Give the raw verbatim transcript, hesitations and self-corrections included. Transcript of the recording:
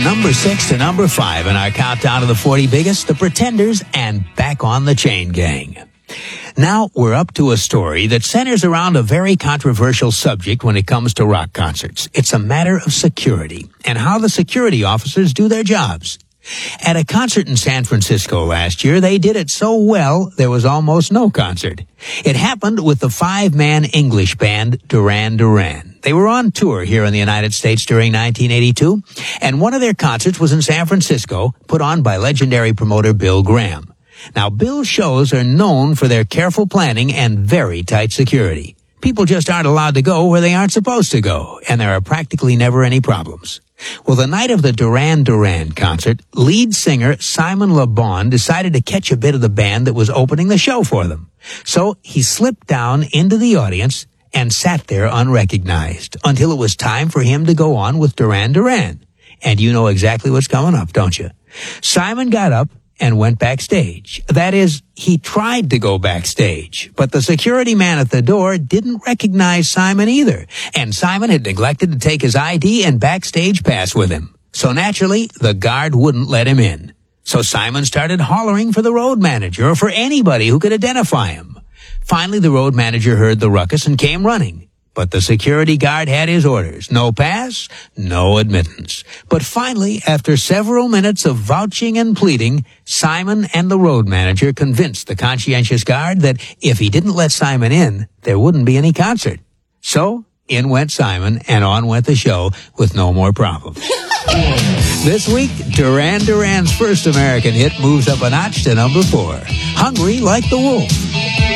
number six to number five in our countdown of the forty biggest, The Pretenders and Back on the Chain Gang. Now we're up to a story that centers around a very controversial subject when it comes to rock concerts. It's a matter of security and how the security officers do their jobs. At a concert in San Francisco last year, they did it so well there was almost no concert. It happened with the five-man English band Duran Duran. They were on tour here in the United States during nineteen eighty-two, and one of their concerts was in San Francisco, put on by legendary promoter Bill Graham. Now, Bill's shows are known for their careful planning and very tight security. People just aren't allowed to go where they aren't supposed to go, and there are practically never any problems. Well, the night of the Duran Duran concert, lead singer Simon Le Bon decided to catch a bit of the band that was opening the show for them. So he slipped down into the audience and sat there unrecognized until it was time for him to go on with Duran Duran. And you know exactly what's coming up, don't you? Simon got up and went backstage. That is, he tried to go backstage, but the security man at the door didn't recognize Simon either, and Simon had neglected to take his I D and backstage pass with him. So naturally, the guard wouldn't let him in. So Simon started hollering for the road manager or for anybody who could identify him. Finally, the road manager heard the ruckus and came running. But the security guard had his orders. No pass, no admittance. But finally, after several minutes of vouching and pleading, Simon and the road manager convinced the conscientious guard that if he didn't let Simon in, there wouldn't be any concert. So, in went Simon, and on went the show with no more problems. This week, Duran Duran's first American hit moves up a notch to number four. Hungry Like the Wolf.